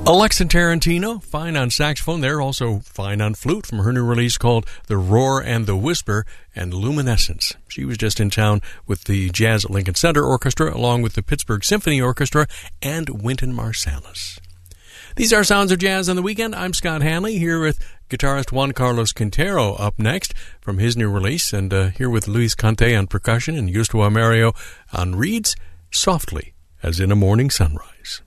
Alexa Tarantino, fine on saxophone. They're also fine on flute from her new release called The Roar and the Whisper and Luminescence. She was just in town with the Jazz at Lincoln Center Orchestra along with the Pittsburgh Symphony Orchestra and Wynton Marsalis. These are Sounds of Jazz on the Weekend. I'm Scott Hanley here with guitarist Juan Carlos Quintero up next from his new release, and here with Luis Conte on percussion and Gustavo Amario on reeds, Softly as in a Morning Sunrise.